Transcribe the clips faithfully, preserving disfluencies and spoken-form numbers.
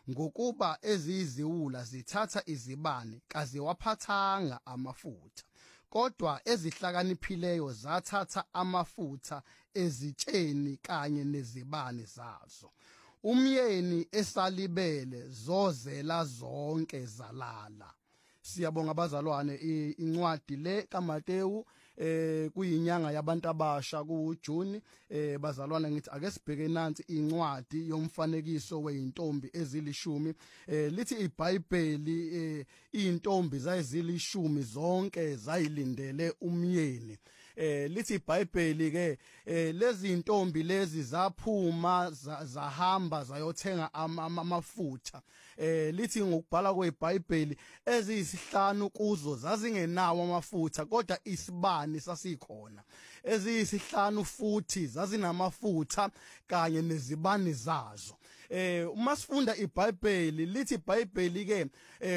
ngokuba eziyiziwula zithatha izibane kaziwaphathanga amafutha kodwa ezihlakaniphileyo zathatha amafutha ezitsheni kanye nezibane zazo umyeni esalibele zozela zonke zalala. Siyabonga abazalwane incwadi le kaMateyu eh kuyinyanga yabantu abasha kuJuni eh bazalwane ngithi ake sibheke nansi incwadi yomfanekiso weintombi ezilishumi eh lithi iBhayibheli eh intombi zayizilishumi zonke zayilindele umyeni eh lithi iBhayibheli ke eh lezi intombi lezi zaphuma zahamba zayothenga amafutha eh lithi ngokubhala kweBhayibheli eziyisihlanu kuzo zazingenawo amafutha kodwa isibani sasikhona eziyisihlanu futhi zazinamafutha kanye nezibani zazo eh uma sifunda iBhayibheli lithi iBhayibheli ke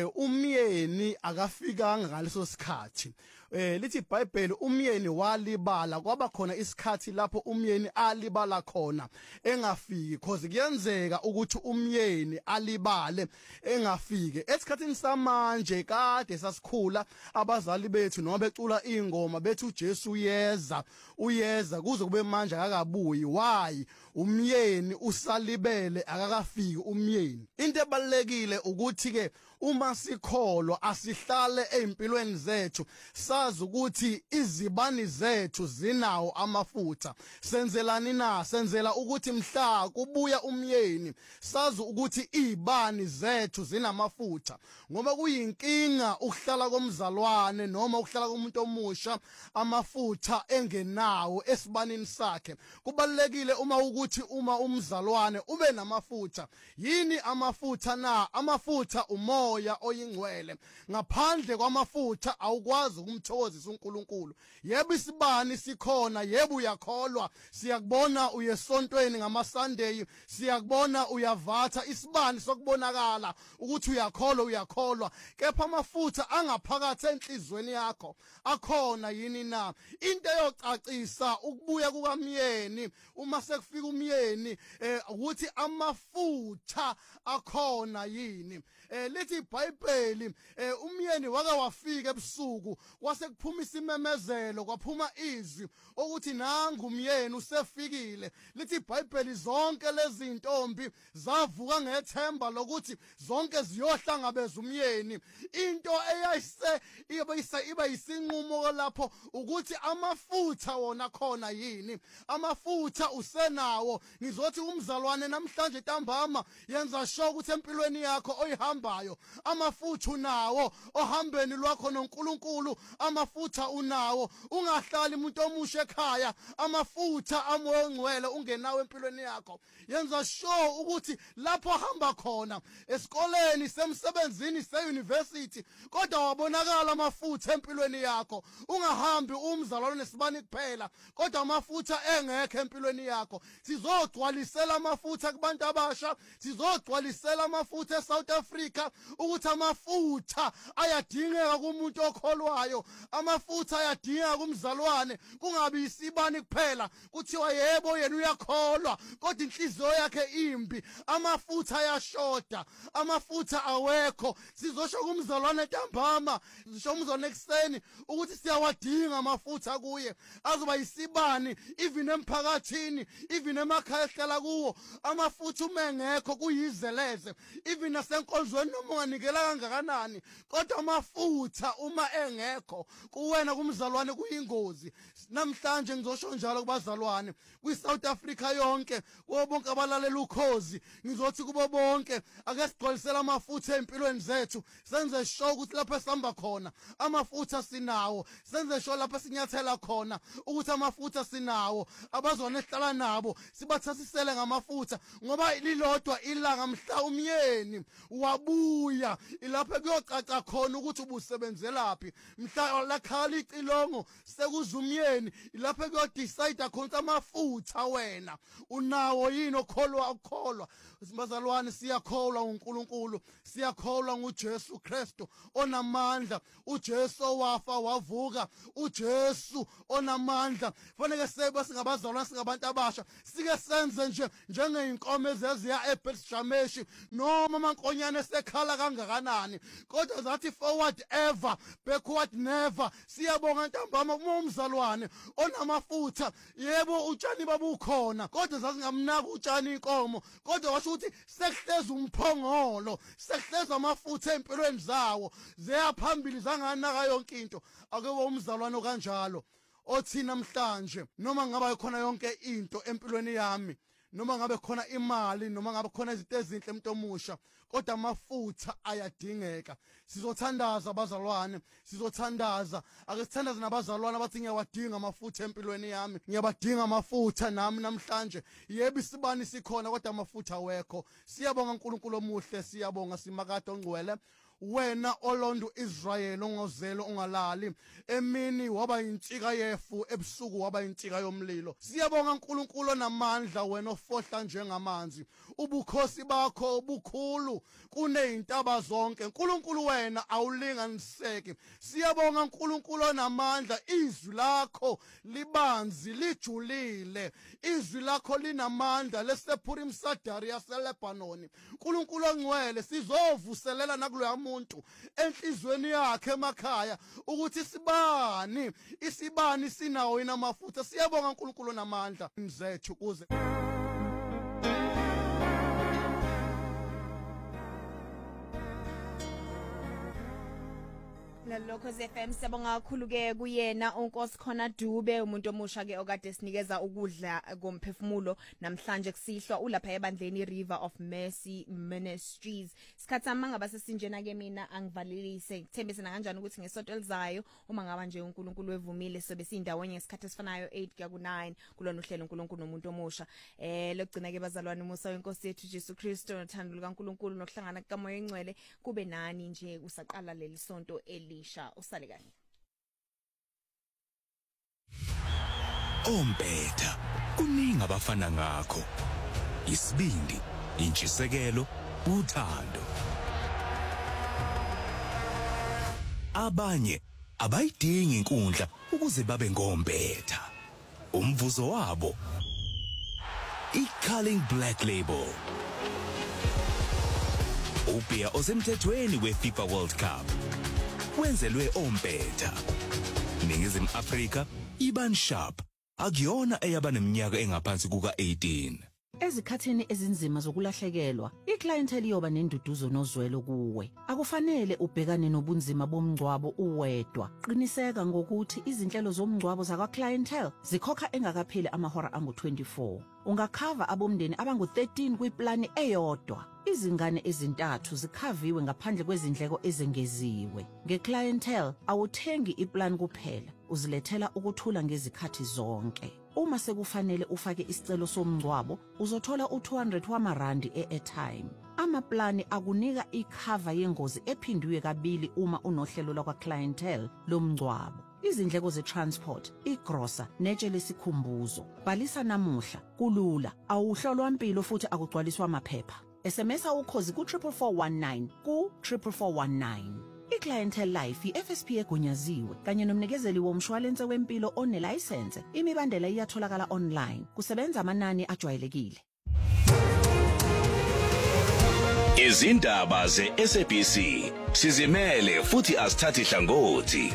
umyeni akafikanga ngaleso sikhathi eh lithi iBhayibheli umyeni walibala kwaba khona isikhathi lapho umyeni alibala khona engafiki cause kuyenzeka ukuthi umyeni alibale engafike esikhathini samanje kade sasikhula abazali bethu noma becula ingoma bethi uJesu uyeza uyeza kuze kube manje akakabuyi why umyeni usalibele akakafiki umyeni into ebalekile ukuthi ke uma sikholwa asihlale empilweni zethu sazi ukuthi izibani zethu zinawo amafutha senzelani na senzela ukuthi mhla kubuya umyeni sazi ukuthi izibani zethu zinamafutha ngoba kuyinkinga ukuhlala komzalwane noma ukuhlala komuntu omusha amafutha engenawo esibanini sakhe kubalekile uma ukuthi uma umzalwane ube namafutha yini amafutha na amafutha umoya oyingcwele ngaphandle kwamafutha awukwazi ukumthokozisa uNkulunkulu yebo isibani sikhona yebo uyakholwa siyakubona uyesontweni ngama Sunday siyakubona uyavatha isibani sokubonakala ukuthi uyakholwa uyakholwa kepha amafutha angaphakathi enhlizweni yakho akhona yini na into eyocacisa ukubuya kukamyeni uma sekufika umyeni eh ukuthi amafutha akhona yini eh lithi iBhayibheli eh umyeni wake wafika ebusuku kwase kuphuma isimemezelo kwaphuma izwi ukuthi nangu umyeni usefikile lithi iBhayibheli zonke lezi intombi zavuka ngethemba lokuthi zonke ziyohlangabeza umyeni into eyayise ibe iba isinqumo lapho ukuthi amafutha wona khona yini amafutha usenawo ngizothi umzalwane namhlanje ntambama yenza sure ukuthi empilweni yakho oyihambayo amafutha unawo ohambeni lwakho noNkulunkulu amafutha unawo ungahlali umuntu omusha ekhaya amafutha amoya ongcwele ungenawo empilweni yakho yenza sure ukuthi lapho hamba khona esikoleni semsebenzini seuniversity kodwa wabonakala amafutha empilweni yakho ungahambi umzalwane nesibani kuphela kodwa amafutha engekho empilweni yakho sizogcwalisela amafutha kubantu abasha sizogcwalisela amafutha eSouth Africa ukuthi amafutha ayadingeka kumuntu okholwayo amafutha ayadingeka kumzalwane kungabi isibani kuphela kuthiwa yebo yena uyakholwa kodwa inhliziyo yakhe imbi amafutha ayashoda amafutha awekho sizosho kumzalwane ntambama sizosho umzalwane ekseni ukuthi siyawadinga amafutha kuye azoba isibani even emphakathini even emakhaya ehlala kuwo amafutha umengekho kuyizeleze even nasenkonzweni noma unganikela kangakanani kodwa amafutha uma engekho kuwena kumzalwane kuyingozi namhlanje ngizosho njalo kubazalwane kwiSouth Africa yonke kubo bonke abalalela ukhozi ngizothi kubo bonke ake sigcwalisela amafutha empilweni zethu senze sure ukuthi lapho esihamba khona amafutha sinawo senze sure lapho sinyathela khona ukuthi amafutha sinawo abazwane esihlala nabo sibathasisele ngamafutha ngoba lilodwa ilanga mhla umyeni wabuya ilapho kuyocaca khona ukuthi ubusebenzelaphi mhla lakhala icilongo sekuzumyeni lapho kuyodecide khona amafutha wena unawo yini okholwa okholwa bazalwane siyakholwa uNkulunkulu siyakholwa nguJesu Kristu onamandla uJesu wafa wavuka uJesu onamandla fanele sebe singabazalwane singabantu abasha sike senze nje njengeinkomo eziya eBethshemeshi noma amankonyane esekhala kangakanani kodwa zathi forward ever backward never siyabonga ntambama umzalwane onamafutha yebo utshani babukhona kodwa zasingamnaka utshani inkomo kodwa washo ukuthi sekuhleza umphongolo sekuhleza amafutha empilweni zawo zeyaphambili zanganaka yonke into akube umzalwane kanjalo othi namhlanje noma ngaba khona yonke into empilweni yami noma ngabe khona imali noma ngabe khona izinto ezinhle umuntu omusha kodwa amafutha ayadingeka sizothandaza abazalwane sizothandaza ake sithandaze nabazalwane abathi ngiyawadinga amafutha empilweni yami ngiyabadinga amafutha nami namhlanje yebo isibani sikhona kodwa amafutha awekho siyabonga uNkulunkulu omuhle siyabonga simakade ongcwele wena olondo Israel ongozelo ongalali emini waba insika yefu ebusuku waba insika yomlilo siyabonga uNkulunkulu namandla wena ofohla njengamanzi ubukhosi bakho obukhulu kunezintaba zonke uNkulunkulu wena awulinganiseki siyabonga uNkulunkulu namandla izwi lakho libanzi lijulile izwi lakho linamandla lesephura imsadari yaseLebanon uNkulunkulu ongcwele sizovuselela nakulo umuntu enhlizweni yakhe emakhaya ukuthi isibani isibani sinawo inamafutha siyabonga uNkulunkulu namandla mzethu kuze Lokhoze F M siyabonga kakhulu ke kuyena uNkosi khona Dube umuntu omusha ke okade sinikeza ukudla komphefumulo namhlanje kusihlwa ulapha ebandleni River of Mercy Ministries sikhatha mangaba sesinjena ke mina angivalelise ngithembise kanjani ukuthi ngesonto elizayo uma ngaba nje uNkulunkulu wevumile sobe sindawonye ngesikhathi esifanayo eight kuya ku nine kulona uhlelo uNkulunkulu nomuntu omusha eh lokugcina ke bazalwane umusa wenkosi yethu Jesu Kristu nothando lukaNkulunkulu nokuhlangana kaMoya eNgcwele kube nani nje usaqala leli sonto eli usale kahle Ompetha kuningi abafana ngakho isibindi intshisekelo uthando abanye abayidingi inkundla ukuze babe ngompetha umvuzo wabo iCulling Black Label ubia osemthethweni weFIFA World Cup wenzelwe ompetha Ningizimu Afrika Iban Sharp akuyona eyabaneminyaka engaphansi kuka eighteen Ezikhatheni ezinzima zokulahlekelwa iclientele iyoba nenduduzo nozwelo kuwe akufanele ubhekane nobunzima bomngcwabo uwedwa qiniseka ngokuthi izinhlelo zomngcwabo zakwa clientele zikhokha engakapheli amahora angu twenty-four ungakhava abomndeni abangu thirteen kwiplani eyodwa izingane ezintathu zikhaviwe ngaphandle kwezindleko ezengeziwe ngeclientele awuthengi iplan kuphela uzilethela ukuthula ngezikhathi zonke uma sekufanele ufake isicelo somngcwabo uzothola u two hundred wamarandi e-airtime amaplani akunika ikhava yengozi ephindwe kabili uma unohlelo lakwa clientele lomngcwabo izindleko ze-transport, igrosa, netshe lesikhumbuzo. Bhalisa namuhla, kulula, awuhlolwa impilo futhi akugcwaliswa amaphepha. S M S ukhozi ku triple four one nine ku triple four one nine. iClientele Life i-F S P egunyaziwe kanye nomnikezeli womshwalense wempilo onelicense. Imibandela iyatholakala online. Kusebenza amanani ajwayelekile. Izindaba ze-S A B C sizimele futhi asithathi hlangothi.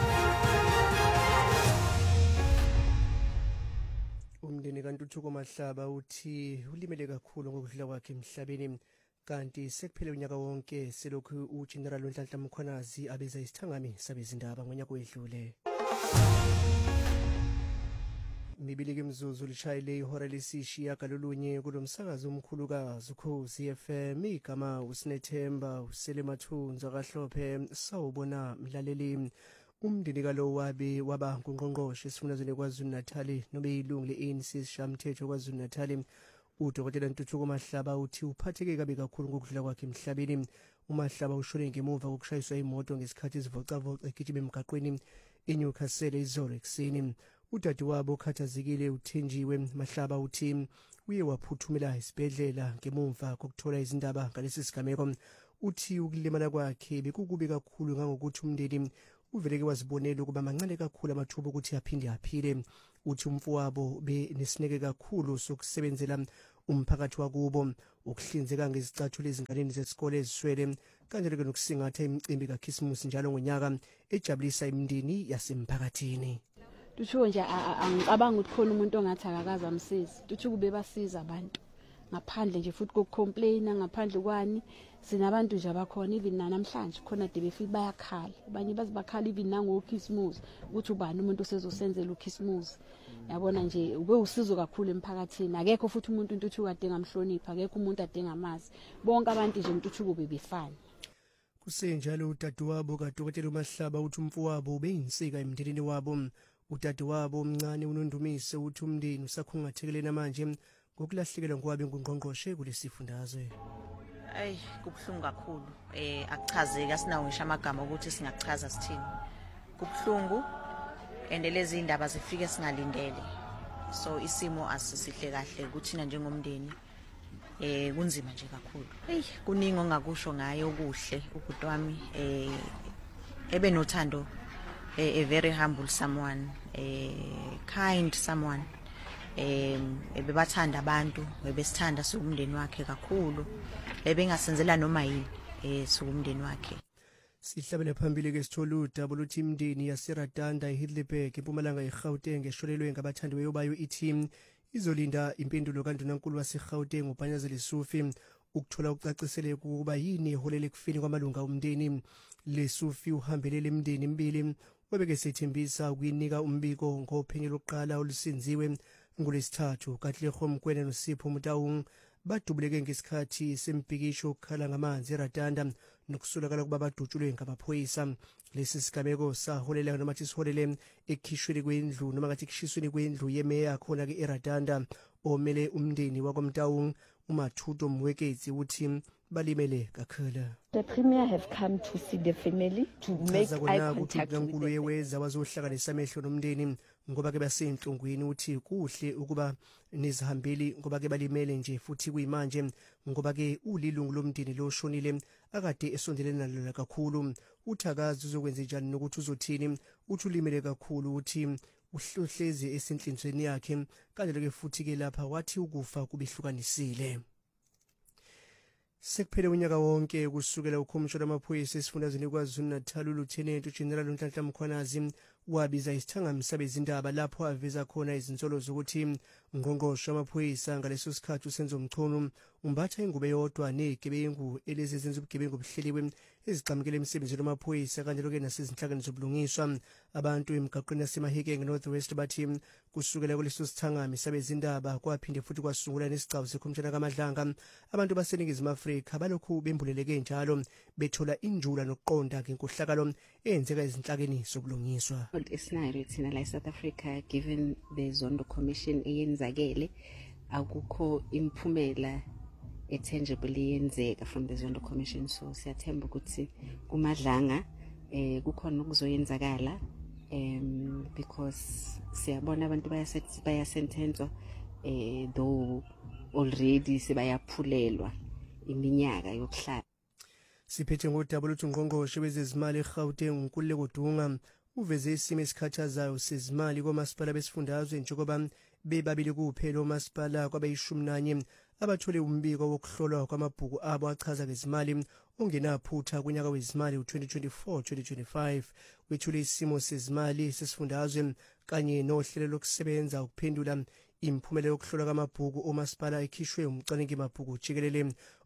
Umndeni kaNtuthuko Mahlaba uthi ulimele kakhulu ngokudlula kwakhe emhlabeni kanti sekuphele unyaka wonke selokhu uGeneral Nhlanhla Mkhwanazi abeza isithangami sabezindaba ngonyaka wedlule. Mibili imizuzu lishayile ihora lesishiya kalolunye kulomsakazo omkhulukazi uKhosi F M igama uSinethemba uSelemathunza kaHlophe sawubona mlaleli. Umndeni kalo wabe waba ngungqongqoshe esifundazweni kwaZulu Natal nobe ilungu le-A N C sishamthetho kwaZulu Natal Udokotela Ntuthuko Mahlaba uthi uphatheke kabi kakhulu ngokudlula kwakhe emhlabeni. uMahlaba ushone ngemuva kokushayiswa imoto ngesikhathi izivocavoca egijima emgaqweni eNewcastle izolo ekuseni. Udadewabo ukhathazekile uThenjiwe Mahlaba uthi uye waphuthumela esibhedlela ngemuva kokuthola izindaba ngalesi sigameko. Uthi ukulimala kwakhe bekukubi kakhulu ngangokuthi umndeni uveleke wazibonela ukuba mancane kakhulu amathuba ukuthi aphinde aphile. Uthi umfowabo benesineke kakhulu sokusebenzela umphakathi wakubo, ukuhlinzeka ngezicathulo ezinganeni zesikole eziswele kanjalo ke nokusingatha imicimbi kaKhisimusi njalo ngonyaka ejabulisa imindeni yasemphakathini. Tusho nje angicabanga ukuthi khona umuntu ongathi akakaza amsiza. Tusho kube basiza abantu ngaphandle nje futhi kokcomplaina ngaphandle kwani sinabantu nje abakhona even namhlanje khona de befika bayakhala abanye bazibakhala even nangoKhisimusi ukuthi ubani umuntu osezosenzela uKhisimusi. Yabona nje ube usizo kakhulu emphakathini, akekho futhi umuntu Ntuthuko ade ngamhlonipha, akekho umuntu ade ngamazi, bonke abantu nje Ntuthuko bebefana. Kusenjalo udadewabo kaDokotela uMahlaba uthi umfowabo ubeyinsika emndenini wabo. Udadewabo omncane uNondumise uthi umndeni usakhungathekile namanje ngokulahlekelwa ngowabe ngungqongqoshe kulesifundazwe. Ay kubhlungu kakhulu, eh akuchazeki asinawo ngisho amagama ukuthi singachaza sithini. Kubhlungu ende lezi indaba zifike singalindele. So isimo asisihle kahle ukuthina njengomndeni. Eh kunzima nje kakhulu. Hey kuningi ongakusho ngaye okuhle ukuthi wami eh ebe nothando, a very humble someone, a kind someone. Em ebebathanda abantu, ebesithanda sokumndeni wakhe kakhulu. Ebengasenzela noma yini eh sokumndeni wakhe. Sihlabele phambili ke sitholuda boluthi imndeni yaseRatanda eHidleburg eMpumalanga eGauteng esholelwe ngabathandiweyo bayo i-team izolinda impendulo kaNdunankulu waseGauteng uBhanyazeli Sufi ukuthola ucacisele ukuba yini eholele kufini kwamalunga omndeni. LeSufi uhambelele imndeni emibili wabeke sethembisa ukuyinika umbiko ngophenyo lokuqala olusinziwe ngolesithathu. Katlego Mkwena noSipho Mutaung badubuleke ngesikhathi sembhikisho ukukhala ngamanzi eRatanda nokusulakala kuba badutshulwe ngamaphoyisa. Lesi sigameko saholela noma siholele ekhishweni kwendlu noma ngathi kushisweni kwendlu yemeya khona ke eRatanda omele umndeni wakwaMtaung uMathuto Mwekezi uthi balimele kakhulu. The premier have come to see the family to make eye contact with uNkulunkulu yeweza wazohlanganisa amehlo nomndeni ngoba ke basenhlungwini. Uthi kuhle ukuba nizihambeli ngoba ke balimele nje futhi kuyimanje ngoba ke ulilungu lomndeni loshonile akade esondelene nalo kakhulu. Uthi akazi uzokwenza njani nokuthi uzothini. Uthi ulimele kakhulu uthi uhlohleze esenhlizweni yakhe kanjalo ke futhi ke lapha wathi ukufa kubihlukanisile. Sekuphele unyaka wonke kusukela ukhomishana wamaphoyisa esifundazweni kwaZulu Natal uLieutenant uGeneral uNhlanhla Mkhwanazi wabiza isithangamisa bezindaba lapho aveza khona izinsolo zokuthi ngqongqoshe wamaphoyisa ngaleso sikhathi uSenzo Mchunu umbatha ingubo eyodwa negebengu elezi zenza ubugebengu obuhleliwe ezicamukele emsebenzini wamaphoyisa kanjalo ke nasezinhlakeni zobulungiswa. Abantu emgaqweni yaseMahikeng Northwest bathi kusukela kuleso sithangamisa bezindaba kwaphinde futhi kwasungula nesigcawu sekhomishana kaMadlanga abantu baseningizimu Afrika balokhu bembuleleke njalo bethola injula nokuqonda ngenkohlakalo eyenzeka ezinhlakeni zobulungiswa. Isinayo thina la eSouth Africa given the Zondo Commission eyenzakele akukho imphumela etangibly yenzeka from the Zondo Commission, so siyathemba ukuthi kuMadlanga eh kukhona ukuzoyenzakala um because siyabona abantu bayasentenzwa eh though already sebayaphulelwa iminyaka yokuhlala. Siphethe ngodaba luthi ungqongqoshe wezezimali eGauteng uNkululeko Dunga uveze isimo esikhathazayo sezimali komasipala besifundazwe njengoba bebabili kuphela omasipala kwabayishumi nanye abathole umbiko wokuhlolwa kwamabhuku abo achaza ngezimali ongenaphutha kunyaka wezimali u-twenty twenty-four twenty twenty-five. Wethule isimo sezimali sesifundazwe kanye nohlelo lokusebenza ukuphendula imphumela yokuhlolwa kwamabhuku omasipala ekhishwe umcwaningi mabhuku jikelele.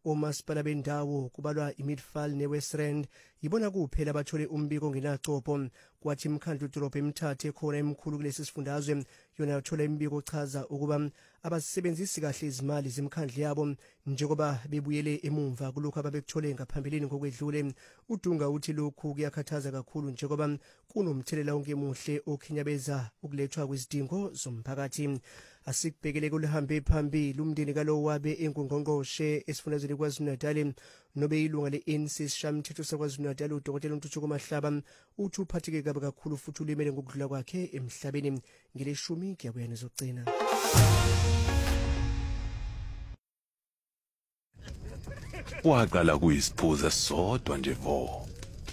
omasipala bendawo kubalwa iMidfield neWest Rand yibona kuphela bathole umbiko ngenacopho kwathi imkhandlu dolobha eMthathe khona emkhulu kulesi sifundazwe yona yathola imbiko ochaza ukuba abasebenzisi kahle izimali zemkhandlu yabo njengoba bebuyele emumva kulokho ababekuthole ngaphambilini ngokwedlule. Udunga uthi lokhu kuyakhathaza kakhulu njengoba kunomthelela ongemuhle okhinyabeza ukulethwa kwezidingo zomphakathi. Asikubhekele kulihambe phambili umndeni kalo wabe engungqongqoshe esifundazweni kwaZulu-Natal nobe ilunga le-N C sishamthetho sakwaZulu-Natal uDokotela Ntuthuko Mahlaba uthi uphatheke kabi kakhulu futhi ulimele ngokudlula kwakhe emhlabeni ngeleshumi kuyabuya nezogcina. Waqala kuyisiphuza sodwa nje vo.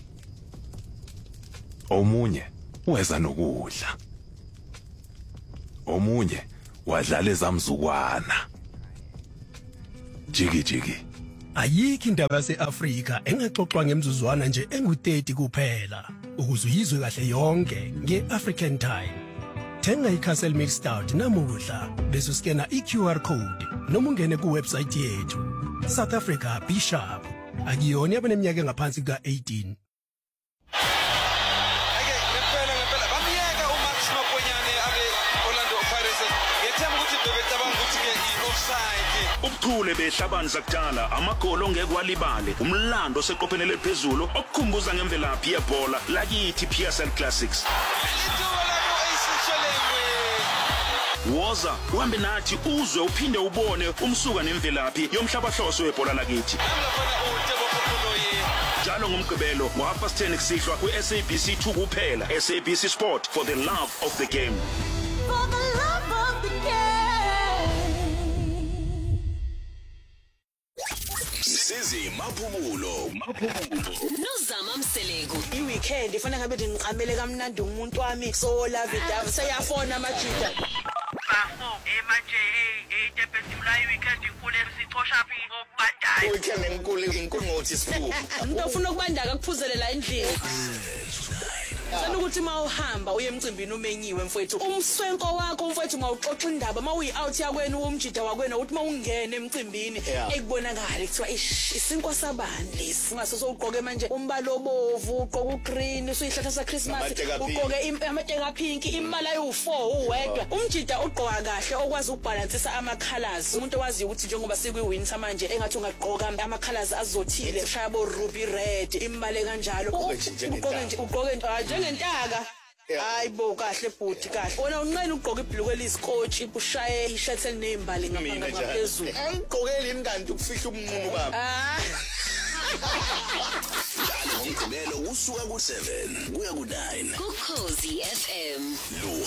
Omunye weza nokudla. Omunye wadlala ezamzukwana. Jiki jiki. Ayikho indaba yaseAfrika engaxoxwa ngemzuzwana nje engu thirty kuphela. Ukuze uyizwe kahle yonke ngeAfrican Time. Thenga iCastle Milk Stout namuhla bese uskena iQ R code noma ungene kuwebsite yethu. South Africa Bishop. Akuyona yabaneminyaka engaphansi ka eighteen. Ubuthule behlabani zakudala amagolo ongekwalibale umlando oseqophenele phezulu okukhumbuza ngemvelaphi yebhola lakithi P S L Classics. Woza uhambe nathi uzwe uphinde ubone umsuka nemvelaphi yomhlabahloso webhola lakithi. Njalo ngomgqibelo ngo half past ten kusihlwa ku S A B C two kuphela. S A B C Sport, for the love of the game. For the love of the game. Sizi maphumulo maphumulo Nozama Mseleko. I-weekend ifana ngabe ngiqamele kamnandi umuntu wami so love it sayafona amajida. Bafo emanje hey idepeti mla i-weekend inkulu sicosha phi ngobandaya. Weekend enkulu inkulu ngothi sifu. Umuntu ofuna ukubandaka kuphuzelela endlini. Sana ukuthi mawuhamba uye emcimbini umenyiwe mfowethu umswenko wakho mfowethu mawuxoxa indaba mawuyi out yakwena umjida wakwena uthi mawungena emcimbini ekubonakala kuthiwa isinkwa sabani lesi ungaso sougqoke manje umbala obovu ugqoka ugreen usuyihlatha sa Christmas ugqoke amateka pink imbala ayu four uwedwa umjida ugqoka kahle okwazi ukubalansisa ama colors umuntu owazi ukuthi njengoba sikwi winter manje engathi ungaqoka ama colors azothile shaya bo ruby red imbala kanjalo ugqoke nje ugqoke ngentaka hayibo kahle bhuti kahle wona unqena ugqoka ibhlukwe elisikotshi ushaye i-shirt elinezimbali ngapha ngaphezulu angigqokeli kanti ukufihla umnqumo baba ah njalo ngomgqibelo usuka ku seven kuya ku nine Ukhozi F M lo